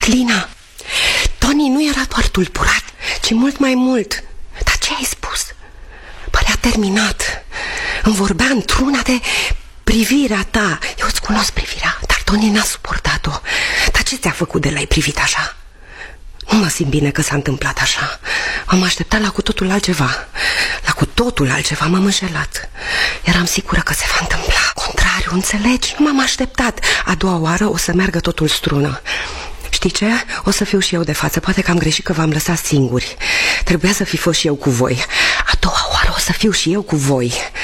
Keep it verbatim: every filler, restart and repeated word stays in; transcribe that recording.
Lina, Tony nu era doar tulburat, ci mult mai mult. Dar ce ai spus? Părea terminat. Îmi vorbea într-una de privirea ta. Eu îți cunosc privirea, dar Tony n-a suportat-o. Dar ce ți-a făcut de l-ai privit așa? Nu mă simt bine că s-a întâmplat așa. M-am așteptat la cu totul altceva. La cu totul altceva m-am înșelat. Eram sigură că se va întâmpla. Contrariu, înțelegi? Nu m-am așteptat. A doua oară o să meargă totul strună. Știi ce? O să fiu și eu de față. Poate că am greșit că v-am lăsat singuri. Trebuia să fi fost și eu cu voi. A doua oară o să fiu și eu cu voi.